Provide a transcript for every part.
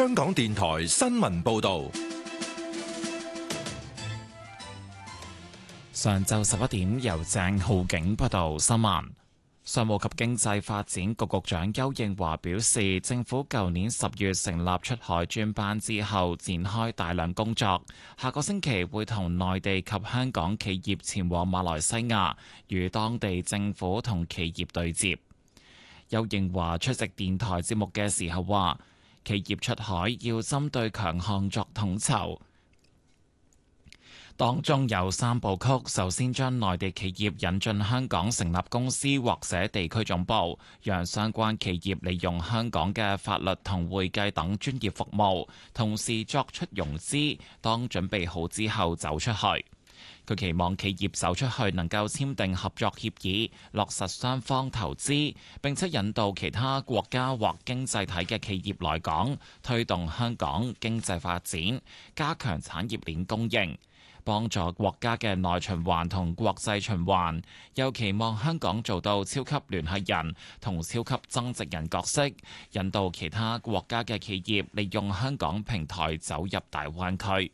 香港電台新聞報道。 上晝11點，由鄭浩景報道新聞。商務及經濟發展局局長邱應華表示，政府舊年10月成立出海專班之後，展開大量工作。下個星期會同內地及香港企業前往馬來西亞，與當地政府同企業對接。邱應華出席電台節目嘅時候話，企業出海要針對強項作統籌。當中有3部曲，首先將內地企業引進香港成立公司或者地區總部，讓相關企業利用香港嘅法律同會計等專業服務，同時作出融資。當準備好之後走出去。佢期望企業走出去能夠簽訂合作協議，落實雙方投資，並且引導其他國家或經濟體嘅企業來港，推動香港經濟發展，加強產業鏈供應，幫助國家嘅內循環同國際循環，又期望香港做到超級聯繫人同超級增值人角色，引導其他國家嘅企業利用香港平台走入大灣區。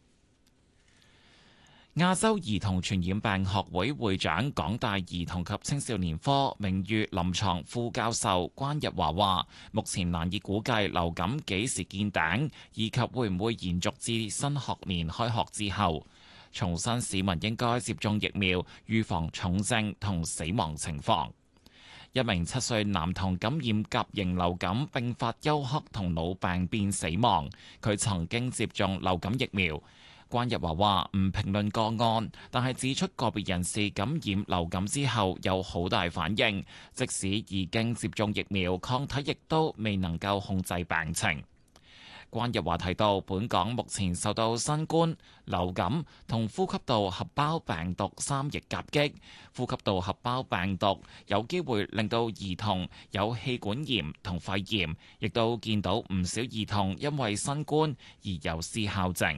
亞洲兒童傳染病學會會長、港大兒童及青少年科名譽臨床副教授關日華話，目前難以估計流感幾時見頂，以及會唔會延續至新學年開學之後。重申市民應該接種疫苗，預防重症同死亡情況。一名7歲男童感染甲型流感並發休克同腦病變死亡，佢曾經接種流感疫苗。關日華話唔評論個案，但係指出個別人士感染流感之後有好大反應，即使已經接種疫苗，抗體亦都未能夠控制病情。關日華提到，本港目前受到新冠、流感同呼吸道合胞病毒3疫夾擊，呼吸道合胞病毒有機會令到兒童有氣管炎同肺炎，亦都見到唔少兒童因為新冠而有思考症。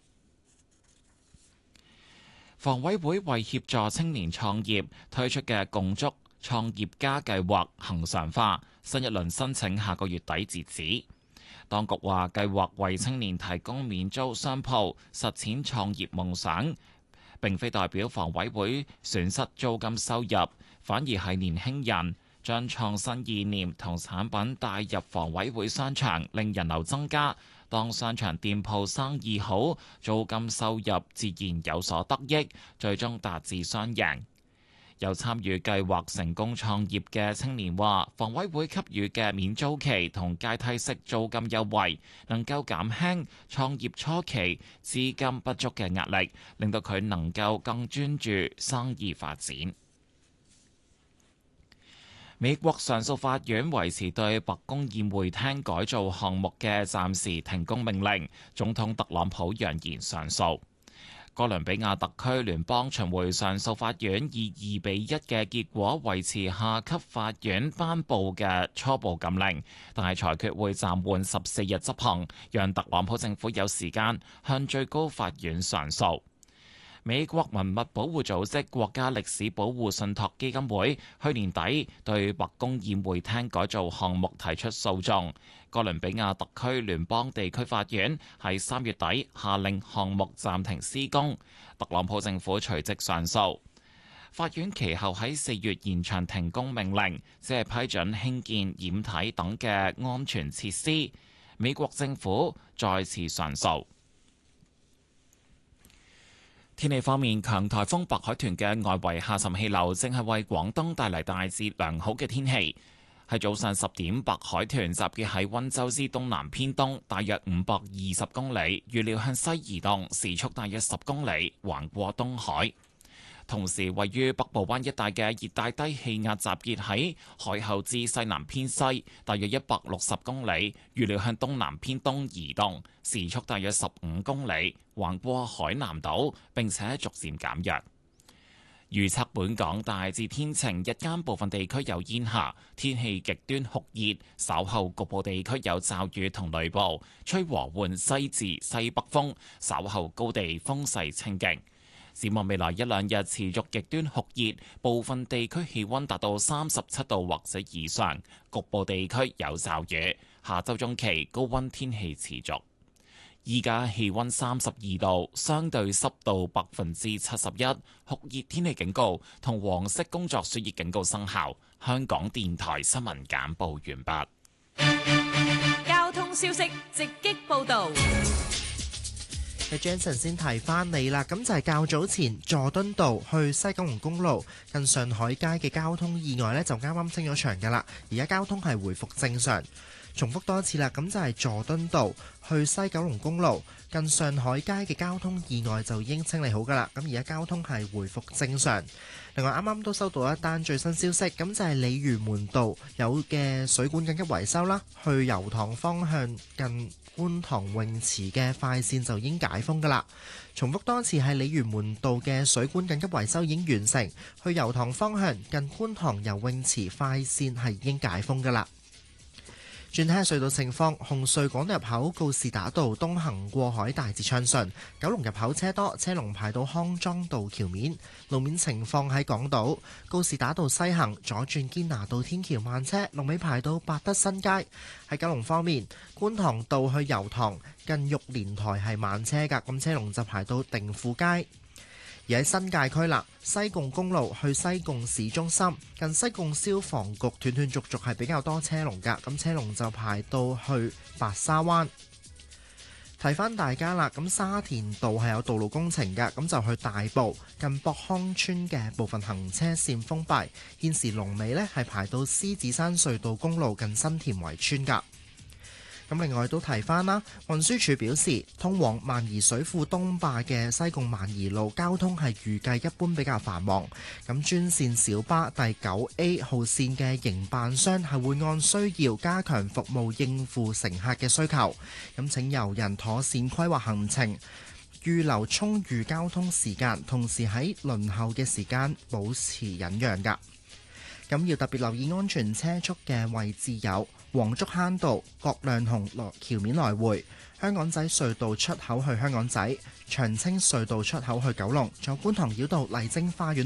房委會為協助青年創業推出嘅共築創業家計劃恆常化，新一輪申請下個月底截止。當局話計劃為青年提供免租商鋪，實踐創業夢想，並非代表房委會損失租金收入，反而係年輕人將創新意念同產品帶入房委會商場，令人流增加。當商場店鋪生意好，租金收入自然有所得益，最終達至雙贏。有參與計劃成功創業嘅青年話，房委會給予嘅免租期同階梯式租金優惠，能夠減輕創業初期資金不足嘅壓力，令到佢能夠更專注生意發展。美國上訴法院維持對白宮宴會廳改造項目嘅暫時停工命令，總統特朗普揚言上訴。哥倫比亞特區聯邦巡迴上訴法院以2-1嘅結果維持下級法院頒布嘅初步禁令，但係裁決會暫緩14日執行，讓特朗普政府有時間向最高法院上訴。美國文物保護組織國家歷史保護信託基金會去年底對白宮宴會廳改造項目提出訴訟，哥倫比亞特區聯邦地區法院喺3月底下令項目暫停施工，特朗普政府隨即上訴。法院其後喺4月延長停工命令，只係批准興建掩體等嘅安全設施。美國政府再次上訴。天氣方面，強颱風白海豚嘅外圍下沉氣流正係為廣東帶嚟大致良好嘅天氣。喺早上10點，白海豚集結喺溫州之東南偏東，大約520公里，預料向西移動，時速大約10公里，橫過東海。同時，位於北部灣一帶嘅熱帶低氣壓集結喺海口之西南偏西，大約160公里，預料向東南偏東移動，時速大約15公里，橫過海南島，並且逐漸減弱。預測本港大致天晴，日間部分地區有煙霞，天氣極端酷熱，稍後局部地區有驟雨同雷暴，吹和緩西至西北風，稍後高地風勢清勁。展望未來1-2日持續極端酷熱，部分地區氣溫達到37度或者以上，局部地區有驟雨。 下週中期高溫天氣持續。依家氣溫32度，相對濕度71%，酷熱天氣警告同黃色工作暑熱警告生效。香港電台新聞簡報完畢。 交通消息直擊報導。 Jason 先提翻你啦，咁就係較早前佐敦道去西九龍公路近上海街嘅交通意外呢，就啱啱清咗場㗎啦，而家交通係回復正常。重複多一次啦，咁就係佐敦道去西九龍公路近上海街嘅交通意外就已經清理好㗎啦，咁而家交通係回復正常。另外啱啱都收到一單最新消息，咁就係鯉魚門道有嘅水管緊急維修啦，去油塘方向近觀塘泳池嘅快線就已經解封㗎啦。重複多次係鯉魚門道嘅水管緊急維修已經完成，去油塘方向近觀塘游泳池快線係已經解封㗎啦。轉睇下隧道情況，紅隧港島入口告士打道東行過海大致暢順，九龍入口車多，車龍排到康莊道橋面。路面情況喺港島告士打道西行左轉堅拿道天橋慢車，龍尾排到百德新街。喺九龍方面，觀塘道去油塘近玉蓮台係慢車㗎，咁車龍就排到定富街。而喺新界區啦，西貢公路去西貢市中心近西貢消防局斷斷續續係比較多車龍㗎，咁車龍就排到去白沙灣。提翻大家啦，咁沙田道係有道路工程㗎，咁就去大埔近博康村嘅部分行車線封閉，現時龍尾呢係排到獅子山隧道公路近新田圍村㗎。咁另外都提翻啦，運輸署表示，通往萬宜水庫東壩嘅西貢萬宜路交通係預計一般比較繁忙。咁專線小巴第9A 號線嘅營辦商係會按需要加強服務應付乘客嘅需求。咁請遊人妥善規劃行程，預留充裕交通時間，同時喺輪候嘅時間保持忍讓㗎。咁要特別留意安全車速嘅位置有黃竹坑道、葛量洪橋面來回、香港仔隧道出口去香港仔、長青隧道出口去九龍，仲有觀塘繞道麗晶花園